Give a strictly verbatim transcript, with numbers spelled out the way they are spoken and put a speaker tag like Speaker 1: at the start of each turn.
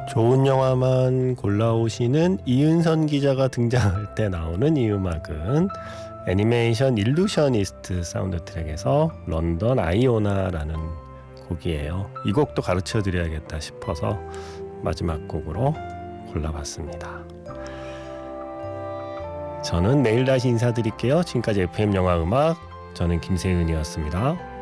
Speaker 1: 좋은 영화만 골라오시는 이은선 기자가 등장할 때 나오는 이 음악은 애니메이션 일루셔니스트 사운드 트랙에서 런던 아이오나라는 곡이에요. 이 곡도 가르쳐 드려야겠다 싶어서 마지막 곡으로 골라봤습니다. 저는 내일 다시 인사드릴게요. 지금까지 에프엠 영화 음악, 저는 김세윤이었습니다.